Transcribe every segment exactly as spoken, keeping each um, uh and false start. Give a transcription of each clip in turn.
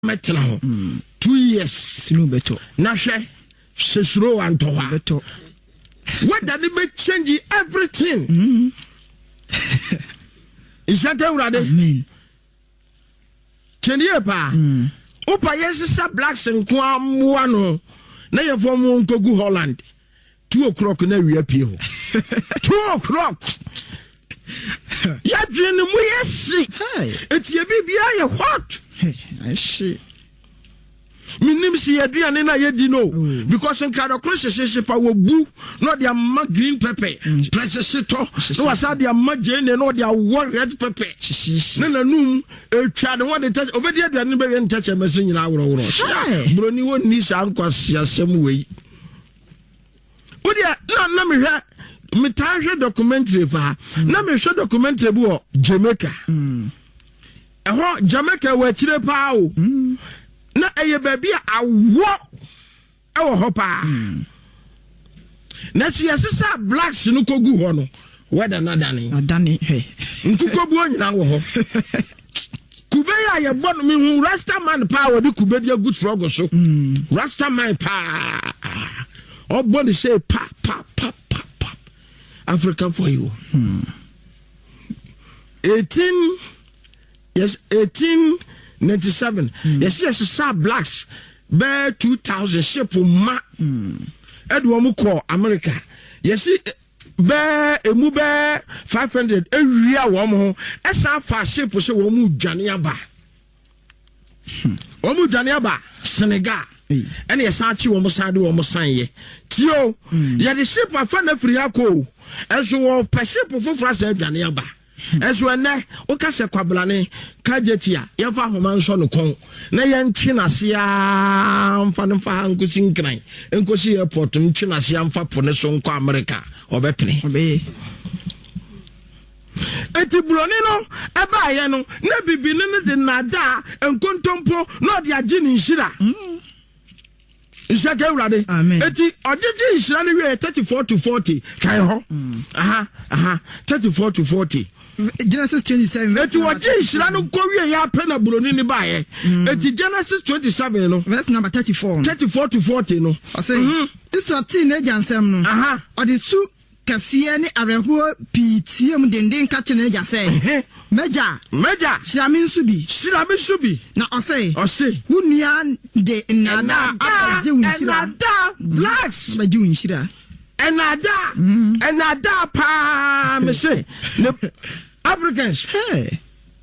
metna two years sinu beto na hwe sesuro antoha beto what did it change everything mm. Is that urade amen chenie pa mm. Opa yesisa blacks nko amwa no na ye form nkogu Holland two o'clock na wi apie ho two o'clock ya dwen mu yesi hey eti ye bibia ye hot I see minim si aduane na ye di no because nka do krose pa wo bu no dia ma green pepper press to no wasa dia ma jene no dia red pepper na nanum etwa de won de obedi aduane be yen tache meso nyina woro woro broni woni sa nkwase asem wei odia na na me hwe me tanhwe documentary pa na me hwe documentary bu o Jamaica eho Jamaica wa tire pa o na eye baby awo ewo ho pa na si asesa blacks no kogu ho no weda na dane adane he nkukobu onyina wo ho kube ya ye bono me hu rasta man pa wo de kube dia good rogo so rasta man pa oboni say pa pa pa pa pa African for you hmm. eighteen yes eighteen ninety-seven mm. Yes yes sa blacks be two thousand ship ma mm. Edu omu ko America yes be emu be five hundred ewia wo mo esa fa ship se wo mu dwane aba wo mu dwane aba Senegal ene yes achi wo mo sade wo mo sanye tio ye de ship afa na firi akọ enso wo pe ship fofora sa dwane aba Ezo ene o ka se kwablane ka jetia ye fa homa nso no kon na ye ntwe na se a mfa no fa nkosi nkran nkosi airport ntwe na se amfa po ne so nko America obepene obe eti buloni no eba ye no na bibi ne de nada enkontompo no de age ni nhira Ishaka urade eti ojeje nhira ne we thirty-four to forty kai ho aha aha thirty-four to forty Genesis twenty-seven eti waje nhira no kowie ya pena buroni ni bae eti Genesis twenty-seven no verse number thirty-four thirty-four to forty no I say this is teenage ansem no aha odi su kase ne areho pitiem denden ka chene ja say meja meja shiramin subi shiramin subi na o say o say hunua de nada abaje unchira nada blacks abaje unchira enada enada pa me say Africans hey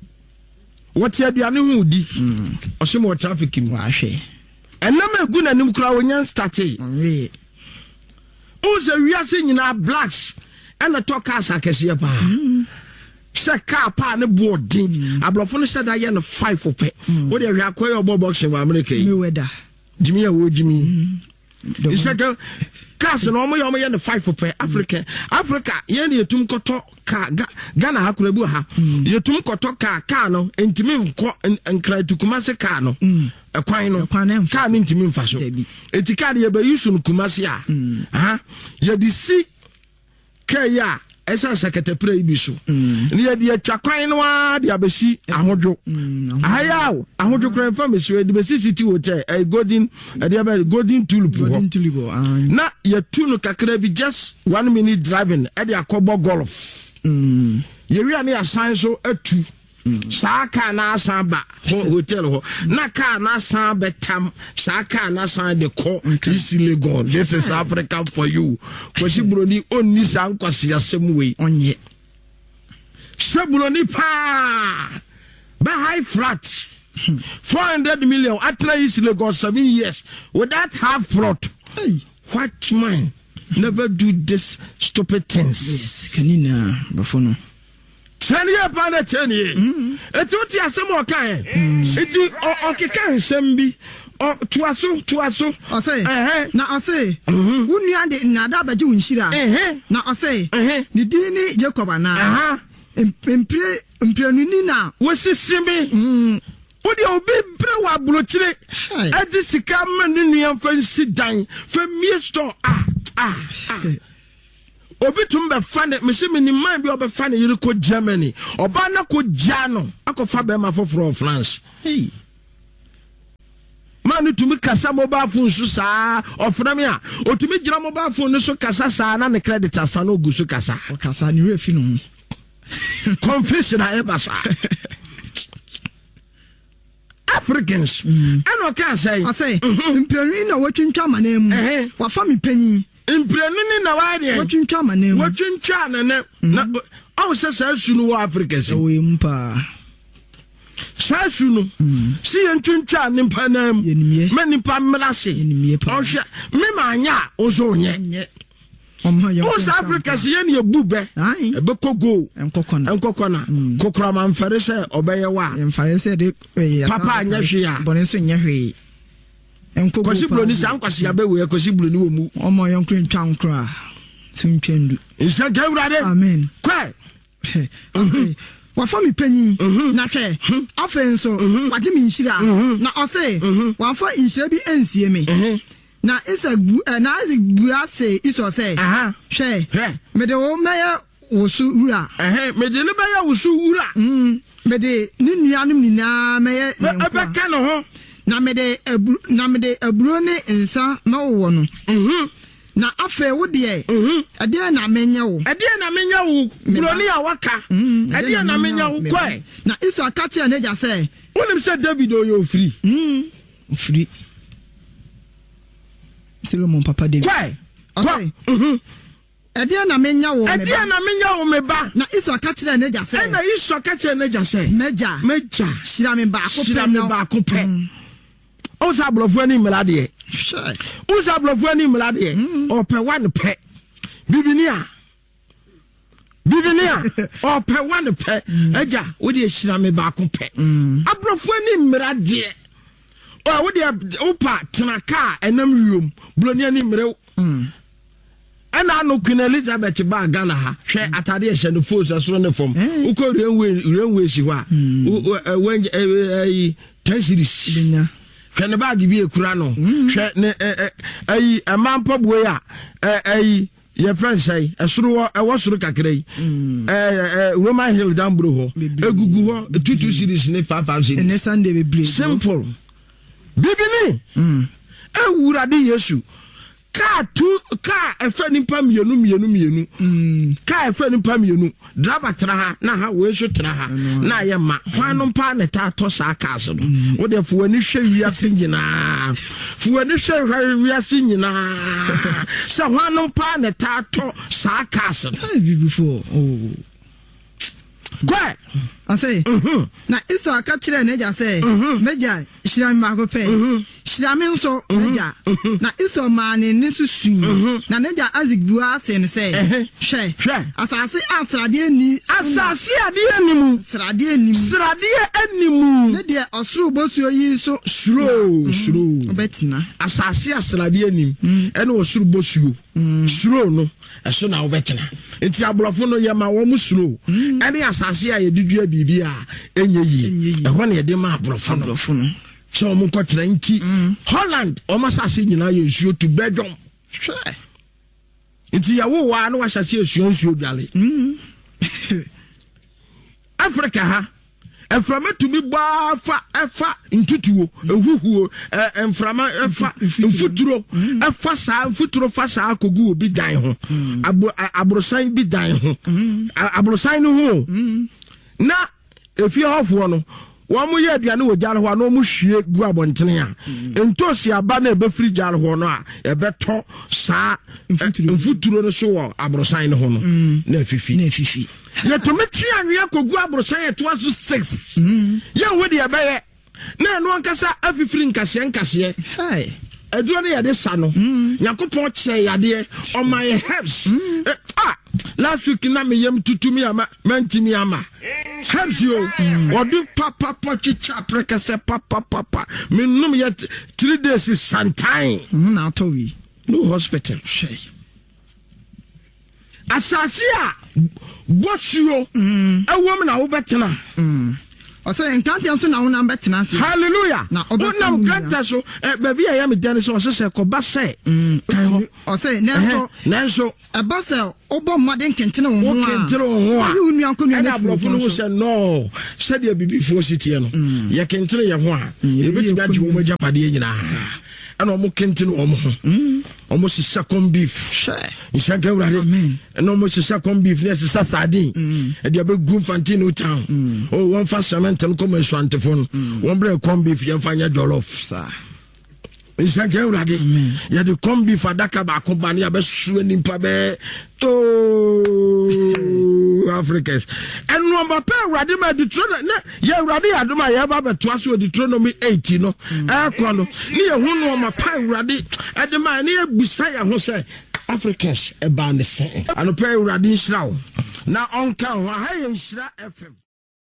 what you do hu di o se mo traffic mi wa hwe enam egu na nim kura wonyan start we o se wiase nyina blacks and the talkers akese pa se car pa ne boarding ablofo no se da ye no five for pe o de hwe akoy obo boxing wa America me weather Jimmy wo Jimmy Ishaka cars no mo yo mo ye no five for pe Africa Africa ye ne etum koto ka Ghana hakura bu ha yetum koto ka ka no entimi nko enkra tukuma se ka no ekwan no ka no ntimi mfa so etika de ye be yusu no kumase a ha ye di si ka ya esa sekete pra ibi so ni ye de atwa kwan no a de abesi ahodwo ayaw ahodwo kran fa mesu de besi city hotel a golden de be golden tulip golden tulip na ye tu no kakra bi just one minute driving e de akobo golf mm ye wi ani asan so atu sa ka na asan ba hotel ho na ka na asan betam sa ka na asan de ko is illegal. This is Africa for you kwasi broni onni sa nkwase asem we onye sebroni pa ba high flat four hundred million atra is illegal seven years without half fraud. Hey, what man never do this stupid things. Yes, kanina bafono ten year pa na ten year etu ti asem o kan eti o keka nsem bi o tuaso tuaso o say na o say unua de nada baje unhira na o say ni din ni Jacob ana empre emprenuni na wo sisimi wo de obi bre wa blochire edi sika man ni nua fansi dan fa mie store ah ah obi tum be fane me se me ni man bi obi fane yiri ko Germany oba na ko jano akofa be ma foforo France hey man to me kasa mobile phone so sa ofra me a otumi gira mobile phone so kasa sa na ne creditor sa no gu so kasa kasa ni refi no confession I ever sa Africans and what can I say I say imprenu na watwintwa manam wa fa me panyi imprenu na wa de watwintwa manam watwintwa na na aw se sa sunu wa Africans we mpa sa sunu si entwintwa ne mpanam me nipa mlase o hwe me manya o so nye o South Africa si ye ne bube e be kogo enkokona enkokona kokora man fere se obeye wa emfare se de papa anya hwe ya bone so nya hwe enkogo kosi bloni sa nkwase ya be we kosi bloni wo mu omo yonkre ntwa nkra suntwendu isa gawrade amen kwa wa fa mi panyi na hwe afenso wade mi nhira na ose wa fa nhira bi ensie me na isa na isa buase iso say aha hwe me de wo meya wosu wura eh me de ne meya wosu wura mm me de ni nuanum ni na meya ebeka no ho na me de na me de aburo ne nsa na wo no mhm na afa wo de mhm ade na menya wo ade na menya wo broni a waka ade na menya wo kwai na isa ka kire ne ja say wonim say David oyo free mhm free Solomon papa David kwai okay mhm ade na menya wo me ade na menya wo me ba na isa ka kire ne ja say na isa ka kire ne ja say meja meja shira me ba ko pe shira me ba ko pe o sa blofo ni mlade sure o sa blofo ni mlade o pe one pe bibinia bibinia o pe one pe eja wo de shira me ba ko pe ablofo ni mlade o wo de opa tenaka enam wiom blonia ni mrew ana no Queen Elizabeth ba Ghana ha hwe atade e hye no force asoro ne fom uko renwe renwe si hwa wen eh ten series binya hwe ne ba gibi ekura no hwe ne eh amampa boy a eh ye friend say asoro e wo soro kakra yi eh Roman Hill down bro ho egugu ho two two series ne five five series ne Sunday be break simple bibini mm e wura de Yesu ka tu ka efa nipa mienu mienu mienu mm ka efa nipa mienu driver tra ha na ha we so tra ha na ye ma hwanu pa ne ta to sa ka so no wo de fu ani hwe wiase nyina fu ani hwe wiase nyina sa hwanu pa ne ta to sa ka so before oh kwa I say na isa ka kire ne ja say meja shira me mako pe shira me nso meja na isa ma ne ne susu na ne ja azigbu ase ne say hwe hwe asase asrade ni asase ade animu srade animu srade animu ne de osoro bosuo yi so slow slow obetina asase asrade anim ene osoro bosuo slow no eso na obetina enti abrofo no ye ma wo mu slow ene asase a ye dudua bibi a enye yi e ho na ye de ma abrofo no so mo kwatra nti Holland o masase nyina ye nsuo to Belgium hwe enti ya wo wa na wa hyase nsuo nsuo dwale Africa ha eframa tumi ba fa efa ntutuo ehuhuo enframa efa mfuturo efa sa mfuturo fa sa akogu obi dan ho abrosan bi dan ho abrosan no ho na efie hofo no wo mo ye aduane wo jare ho no mo hwie gu abontene a entosi aba na ebe free jare ho no a ebe to sa mfuturo no so wo abrosan no ho no na afifi na afifi ye to metri anwe akogu abrosan ye to aso six ye wo de ebe ye na no ankasa afifiri nkase nkase hey eduro ne yade sa no yakopon che yade on my herbs ah last week na me yam tutumi ama mantimi ama herbs yo odu papa pochicha prekase papa papa me num ye three days is sometime na to wi no hospital shay asase a bosuo ewom na wo betena ɔsɛ nkrante nso na wona betena ase hallelujah na wonam nkrante so eh baabi a yam dan so ɔsɛ kɔba sɛ ɔsɛ nanso nanso ɛba sɛ ɔbɔ mmade nkentene wo ho a nkentene wo ho a uni anko nua na abrɔfo no sɛ no sɛ de bibifo sitie no yɛ kentene yɛ ho a ebetumi agye wo magya pade nyinaa ana omo kentene omo ho omo sisa corn beef nshanka wurade na omo sisa corn beef ne sisa sardine e dia be gu Fantino town oh one fast cement no come nswantefo no one bre corn beef ye fa nya jollof sa nshanka wurade ye de corn beef adaka ba ko ba ne ya be su nimpa be to Africans and number pair wurade ma Deuteronomy na ye wurade adoma ye ba beto aso Deuteronomy eighteen no e kwa no ne ye hu no ma pa wurade adema ne ebusa ya ho se Africans e ba ne se ano pair wurade nhyira wo na onka ho ha ye nhyira F M